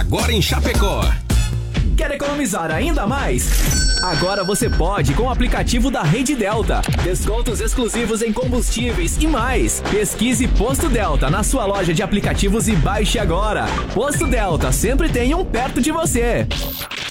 agora em Chapecó. Quer economizar ainda mais? Agora você pode com o aplicativo da Rede Delta. Descontos exclusivos em combustíveis e mais. Pesquise Posto Delta na sua loja de aplicativos e baixe agora. Posto Delta, sempre tem um perto de você.